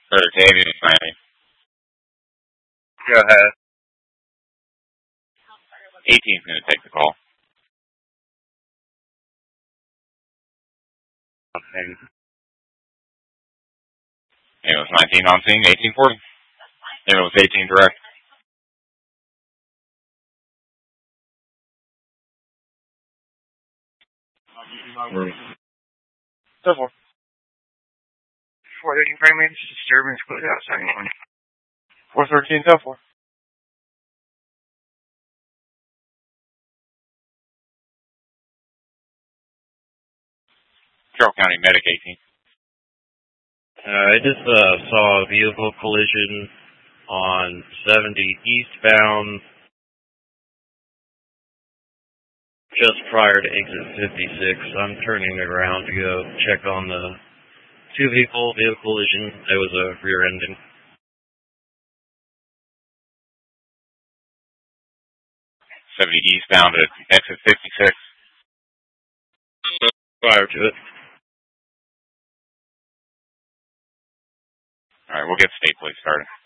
Octavius, Miami. Go ahead. 18's going to take the call. And it was 19 on scene, 1840. And it was 18 direct. So far. 413 frame range, disturbance, close out, second one. 413, so far. Carroll County Medic 18. I just saw a vehicle collision on 70 eastbound just prior to exit 56. I'm turning around to go check on the vehicle collision. It was a rear ending. 70 eastbound at exit 56. Prior to it. Alright, we'll get state police started.